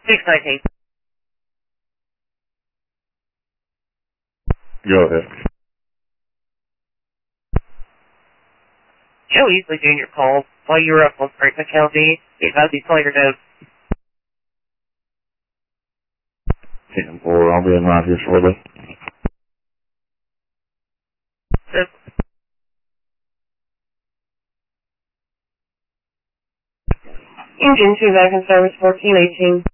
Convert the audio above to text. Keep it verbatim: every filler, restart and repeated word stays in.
six nineteen. Go ahead. Joe Easley Junior called while you were up on Franklin County. He has these player notes. ten four, I'll be in line here shortly. This Engine two back in service fourteen eighteen.